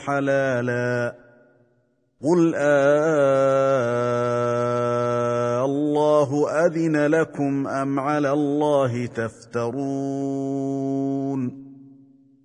حلالا قل الله أذن لكم أم على الله تفترون